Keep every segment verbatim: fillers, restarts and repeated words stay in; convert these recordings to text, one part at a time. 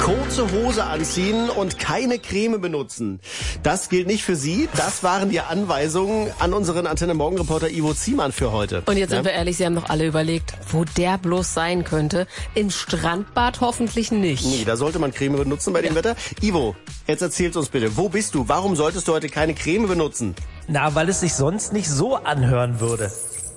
kurze Hose anziehen und keine Creme benutzen. Das gilt nicht für Sie. Das waren die Anweisungen an unseren Antenne-Morgen-Reporter Ivo Ziemann für heute. Und jetzt sind wir ehrlich, Sie haben doch alle überlegt, wo der bloß sein könnte. Im Strandbad hoffentlich nicht. Nee, da sollte man Creme benutzen bei dem Wetter. Ivo, jetzt erzähl's uns bitte. Wo bist du? Warum solltest du heute keine Creme benutzen? Na, weil es sich sonst nicht so anhören würde.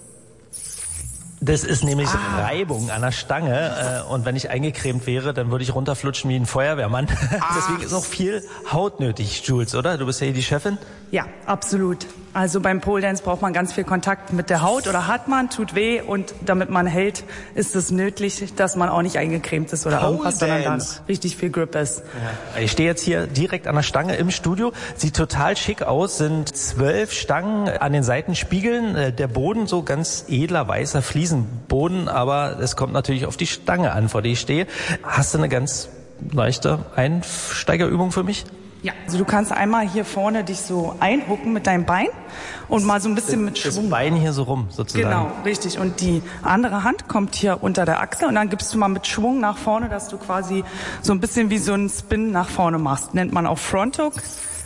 Das ist nämlich ah. Reibung an der Stange. Äh, und wenn ich eingecremt wäre, dann würde ich runterflutschen wie ein Feuerwehrmann. Deswegen ist auch viel Haut nötig, Jules, oder? Du bist ja hier die Chefin. Ja, absolut. Also beim Pole Dance braucht man ganz viel Kontakt mit der Haut oder hat man, tut weh. Und damit man hält, ist es nötig, dass man auch nicht eingecremt ist oder Pole irgendwas, Dance. sondern da richtig viel Grip ist. Ja. Ich stehe jetzt hier direkt an der Stange im Studio. Sieht total schick aus. Sind zwölf Stangen an den Seitenspiegeln. Der Boden so ganz edler, weißer Fliesenboden. Aber es kommt natürlich auf die Stange an, vor der ich stehe. Hast du eine ganz leichte Einsteigerübung für mich? Ja, also du kannst einmal hier vorne dich so einhucken mit deinem Bein und mal so ein bisschen mit Schwung. Das Bein hier so rum, sozusagen. Genau, richtig. Und die andere Hand kommt hier unter der Achsel und dann gibst du mal mit Schwung nach vorne, dass du quasi so ein bisschen wie so einen Spin nach vorne machst. Nennt man auch Front Hook.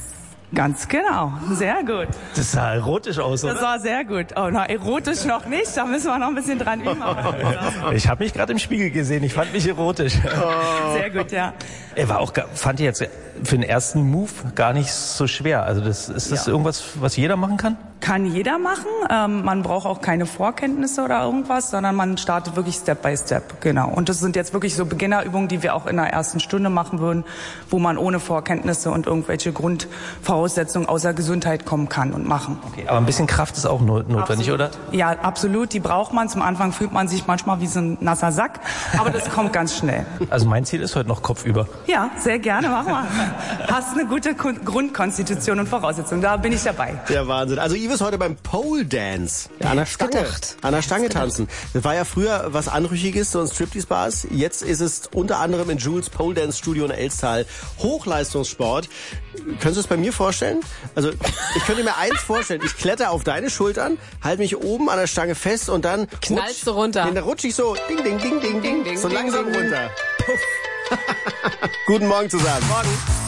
Ganz genau, sehr gut. Das sah erotisch aus, oder? Das sah sehr gut. Oh, na, erotisch noch nicht, da müssen wir noch ein bisschen dran üben. Ich habe mich gerade im Spiegel gesehen, ich fand mich erotisch. Sehr gut, ja. Er war auch, fand ich jetzt für den ersten Move gar nicht so schwer. Also das, ist das ja. irgendwas, was jeder machen kann? Kann jeder machen. Ähm, man braucht auch keine Vorkenntnisse oder irgendwas, sondern man startet wirklich Step by Step. Genau. Und das sind jetzt wirklich so Beginnerübungen, die wir auch in der ersten Stunde machen würden, wo man ohne Vorkenntnisse und irgendwelche Grundvoraussetzungen außer Gesundheit kommen kann und machen. Okay, aber ein bisschen Kraft ist auch notwendig, absolut. Oder? Ja, absolut. Die braucht man. Zum Anfang fühlt man sich manchmal wie so ein nasser Sack, aber das kommt ganz schnell. Also mein Ziel ist heute noch kopfüber. Ja, sehr gerne. Mach mal. Hast eine gute Grundkonstitution und Voraussetzungen. Da bin ich dabei. Der Wahnsinn. Also Ivo ist heute beim Pole Dance. Ja, an der Stange. Gedacht. An der Stange tanzen. Das war ja früher was Anrüchiges, so ein Striptease-Bars. Jetzt ist es unter anderem in Jules Pole Dance Studio in Elstal Hochleistungssport. Könntest du es bei mir vorstellen? Also ich könnte mir eins vorstellen. Ich kletter auf deine Schultern, halte mich oben an der Stange fest und dann knallst du runter. Dann rutsche ich so ding, ding, ding, ding, ding, ding so ding, langsam ding, runter. Puff. Guten Morgen zusammen. Morgen.